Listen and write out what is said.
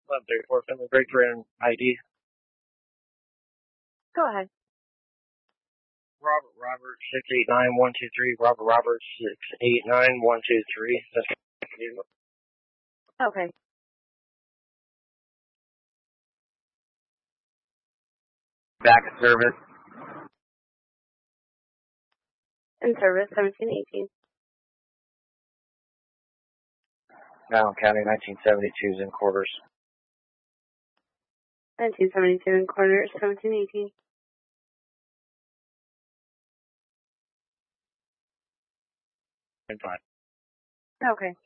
134 Finley Breaker and ID. Go ahead. Robert Roberts 689123. Robert Roberts 689123. Okay. Back at service. In service, 1718. Allen County 1972 is in quarters. 1972 in quarters, 1718. And 5. Okay.